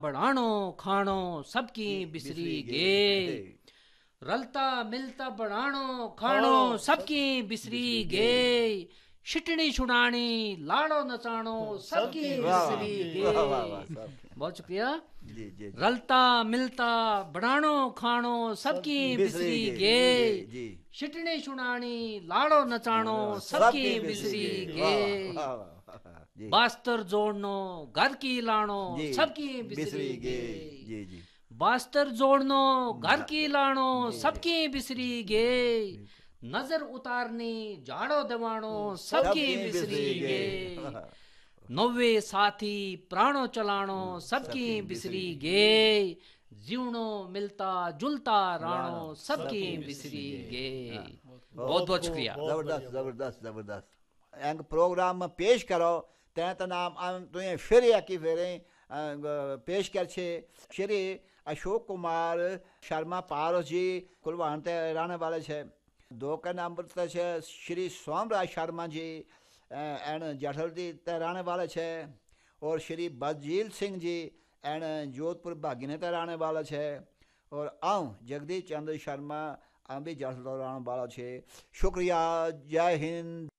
बढ़ाणो खाणो सबकी बिसरी गे। रलता मिलता बढ़ाणो खाणो सबकी बिसरी गे। छिटनी छुड़ानी लाड़ो नचाणो सबकी बिसरी गे। बहुत शुक्रिया। रलता मिलता बढ़ाणो खाणो सबकी बिसरी गे। छिटनी छुड़ानी लाड़ो नचाणो सबकी बिसरी गे। बास्तर जोड़नो घर की लाणो सबकी बिसरी गे। बास्तर जोड़नो घर की लाणो सबकी बिसरी गे। नजर उतारनी झाड़ो दबाणो सबकी बिसरी गे। नौवे साथी प्राणो चलाणो सबकी बिसरी गे। जीवनो मिलता जुलता राणो सबकी बिसरी गे। बहुत बहुत शुक्रिया। जबरदस्त जबरदस्त जबरदस्त। एंग प्रोग्राम में पेश करो तें नाम तुझे फिर की फेरे पेश कर छे श्री अशोक कुमार शर्मा पारस जी कुलवाण ते रहने वाले छे। दो का नंबर ते छे श्री सोमराज शर्मा जी एन जठलदी ते रहने वाले छे। और श्री बजील सिंह जी एन जोधपुर भागीने ते रहने वाले छे। और आऊँ जगदीश चंद्र शर्मा भी जठल रहने वाला छे। शुक्रिया। जय हिंद।